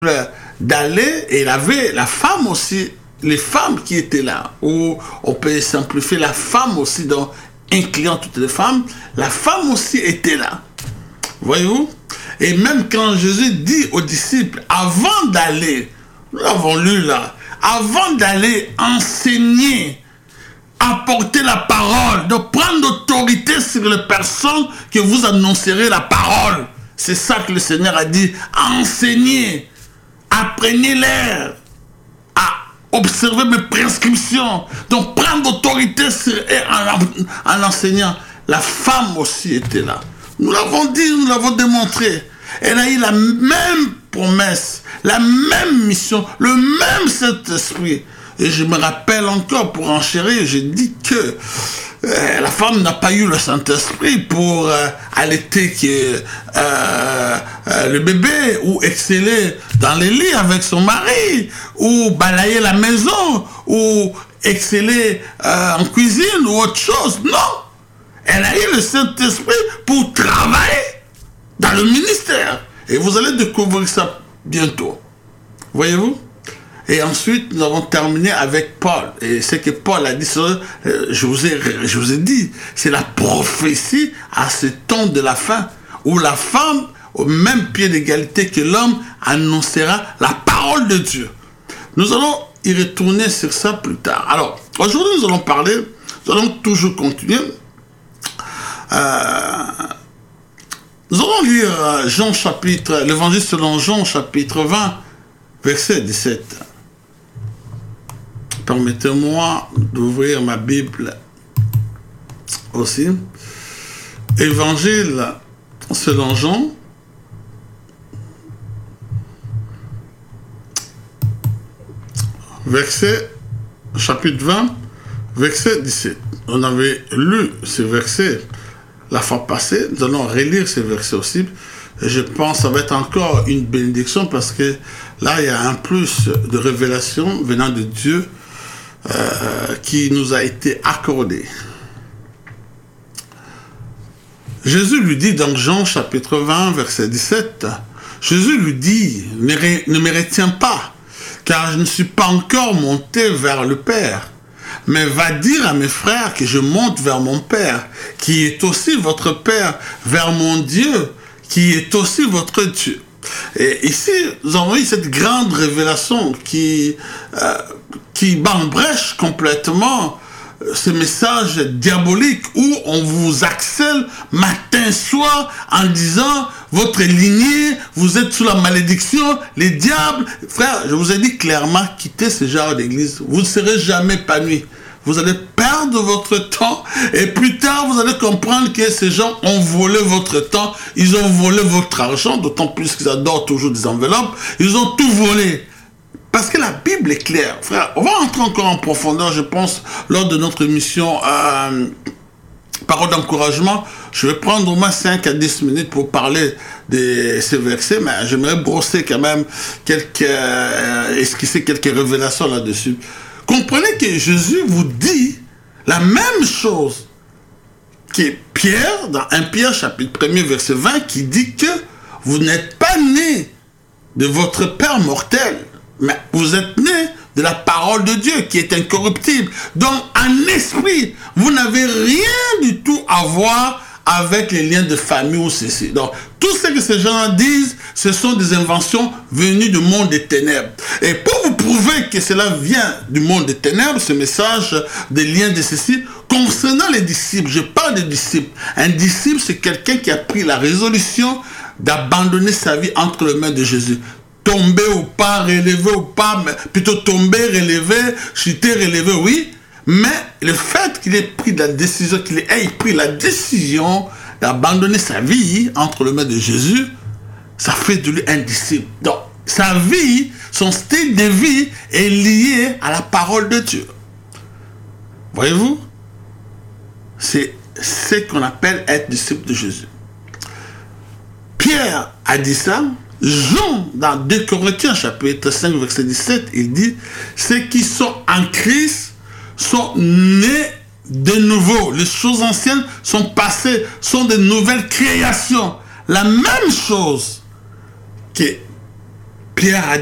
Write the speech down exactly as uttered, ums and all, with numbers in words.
d'aller, et il avait la femme aussi, les femmes qui étaient là, ou on peut simplifier la femme aussi, donc incluant toutes les femmes, la femme aussi était là. Voyez-vous? Et même quand Jésus dit aux disciples, avant d'aller, nous l'avons lu là, avant d'aller enseigner, apporter la parole, de prendre l'autorité sur les personnes que vous annoncerez la parole. C'est ça que le Seigneur a dit, enseignez, apprenez-les à observer mes prescriptions. Donc prendre l'autorité sur eux en, en enseignant. La femme aussi était là. Nous l'avons dit, nous l'avons démontré. Elle a eu la même promesse, la même mission, le même Saint-Esprit. Et je me rappelle encore, pour enchérir, j'ai dit que euh, la femme n'a pas eu le Saint-Esprit pour euh, allaiter que, euh, euh, le bébé, ou exceller dans les lits avec son mari, ou balayer la maison, ou exceller euh, en cuisine, ou autre chose. Non! Elle a eu le Saint-Esprit pour travailler dans le ministère. Et vous allez découvrir ça bientôt. Voyez-vous? Et ensuite, nous avons terminé avec Paul. Et ce que Paul a dit, euh, je, vous ai, je vous ai dit, c'est la prophétie à ce temps de la fin, où la femme, au même pied d'égalité que l'homme, annoncera la parole de Dieu. Nous allons y retourner sur ça plus tard. Alors, aujourd'hui, nous allons parler, nous allons toujours continuer. Euh, nous allons lire Jean chapitre, l'évangile selon Jean chapitre vingt, verset dix-sept. Permettez-moi d'ouvrir ma Bible aussi. Évangile selon Jean, verset, chapitre vingt, verset dix-sept. On avait lu ce verset la fois passée. Nous allons relire ce verset aussi. Et je pense que ça va être encore une bénédiction parce que là, il y a un plus de révélation venant de Dieu euh, qui nous a été accordé. Jésus lui dit dans Jean chapitre vingt, verset dix-sept, Jésus lui dit, ne, ne me retiens pas, car je ne suis pas encore monté vers le Père, mais va dire à mes frères que je monte vers mon Père, qui est aussi votre Père, vers mon Dieu, qui est aussi votre Dieu. Et ici, nous avons eu cette grande révélation qui, euh, qui bat en brèche complètement ce message diabolique où on vous accèle matin, soir en disant votre lignée, vous êtes sous la malédiction, les diables. Frère, je vous ai dit clairement, quittez ce genre d'église. Vous ne serez jamais épanoui. Vous allez perdre votre temps et plus tard, vous allez comprendre que ces gens ont volé votre temps, ils ont volé votre argent, d'autant plus qu'ils adorent toujours des enveloppes, ils ont tout volé. Parce que la Bible est claire, frère. On va entrer encore en profondeur, je pense, lors de notre émission euh, Parole d'encouragement. Je vais prendre au moins cinq à dix minutes pour parler de ces versets, mais j'aimerais brosser quand même quelques, euh, esquisser quelques révélations là-dessus. Comprenez que Jésus vous dit la même chose que Pierre, dans un Pierre chapitre un verset vingt, qui dit que vous n'êtes pas né de votre père mortel, mais vous êtes né de la parole de Dieu qui est incorruptible. Donc, en esprit, vous n'avez rien du tout à voir avec les liens de famille ou ceci. Donc, tout ce que ces gens disent, ce sont des inventions venues du monde des ténèbres. Et pour vous prouver que cela vient du monde des ténèbres, ce message des liens de ceci, concernant les disciples, je parle des disciples. Un disciple, c'est quelqu'un qui a pris la résolution d'abandonner sa vie entre les mains de Jésus. Tomber ou pas, relever ou pas, mais plutôt tomber, relever, chuter, relever, oui. Mais le fait qu'il ait pris la décision, qu'il ait pris la décision d'abandonner sa vie entre les mains de Jésus, ça fait de lui un disciple. Donc, sa vie, son style de vie est lié à la parole de Dieu. Voyez-vous? C'est ce qu'on appelle être disciple de Jésus. Pierre a dit ça. Jean, dans deux Corinthiens, chapitre cinq, verset dix-sept, il dit « Ceux qui sont en Christ sont nés de nouveau. Les choses anciennes sont passées, sont de nouvelles créations. » La même chose que Pierre a